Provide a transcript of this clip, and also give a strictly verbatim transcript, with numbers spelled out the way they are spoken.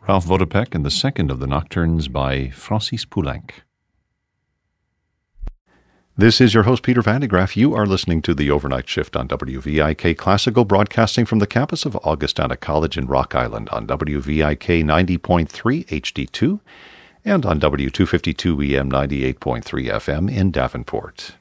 Ralph Vodopek and the second of the nocturnes by Francis Poulenc. This is your host, Peter Van de Graaff. You are listening to The Overnight Shift on W V I K Classical, broadcasting from the campus of Augustana College in Rock Island on W V I K ninety point three H D two and on W two fifty-two E M ninety-eight point three F M in Davenport.